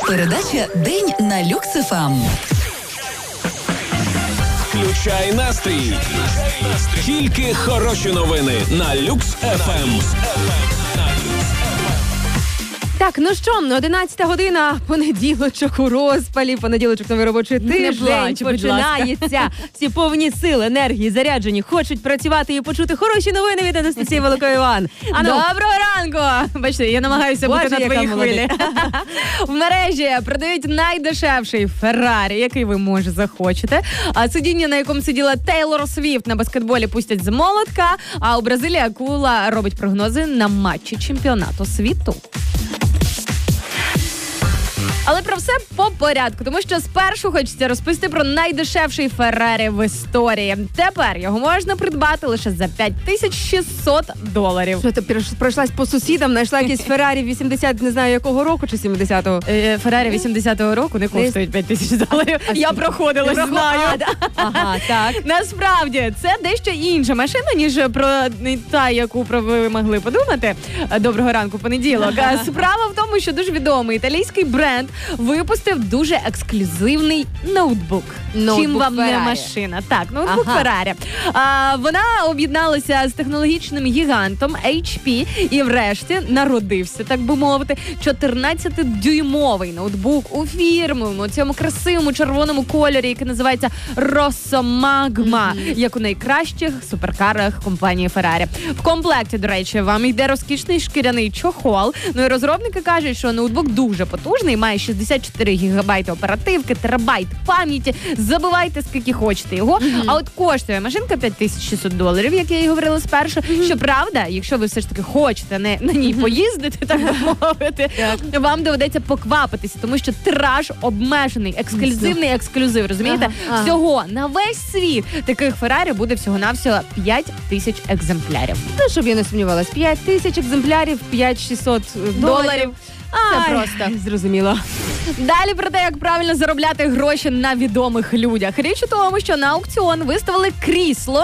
Передача «День на Люкс ФМ». Включай настрій. Тільки хороші новини на Люкс ФМ. Так, ну що, 11 година, понеділочок у розпалі, понеділочок новий робочий тиждень починається. Всі повні сил, енергії, заряджені, хочуть працювати і почути хороші новини від Анастасії Великої-Іван. Доброго ранку! Бачите, я намагаюся бути на твоїй хвилі. В мережі продають найдешевший Феррарі, який ви, може, захочете. А сидіння, на якому сиділа Тейлор Свіфт, на баскетболі пустять з молотка, а у Бразилії акула робить прогнози на матчі чемпіонату світу. Але про все по порядку, тому що спершу хочеться розповісти про найдешевший Феррарі в історії. Тепер його можна придбати лише за $5600. Що ти пройшлась по сусідам, знайшла якийсь Феррарі 80, не знаю якого року, чи 70-го? Феррарі 80-го року не коштують $5000. Я проходила, знаю. Ага, так. Насправді, це дещо інша машина, ніж про та, яку про ви могли подумати. Доброго ранку, понеділок. Справа в тому, що дуже відомий італійський бренд випустив дуже ексклюзивний ноутбук. Чим вам не машина? Так, ноутбук Феррарі. Вона об'єдналася з технологічним гігантом HP і врешті народився, так би мовити, 14-дюймовий ноутбук у фірмовому, цьому красивому червоному кольорі, який називається Rosso Magma, як у найкращих суперкарах компанії Феррарі. В комплекті, до речі, вам йде розкішний шкіряний чохол. Ну і розробники кажуть, що ноутбук дуже потужний, має 64 гігабайти оперативки, терабайт пам'яті. Забивайте, скільки хочете його. А от коштує машинка $5600, як я і говорила спершу. Щоправда, якщо ви все ж таки хочете на ній поїздити, так би мовити, вам доведеться поквапитися, тому що тираж обмежений, ексклюзивний ексклюзив, розумієте? Всього на весь світ таких Феррарі буде всього-навсього 5000 екземплярів. Ну, щоб я не сумнівалась, 5000 екземплярів, $5600. Це просто. Зрозуміло. Далі про те, як правильно заробляти гроші на відомих людях. Річ у тому, що на аукціон виставили крісло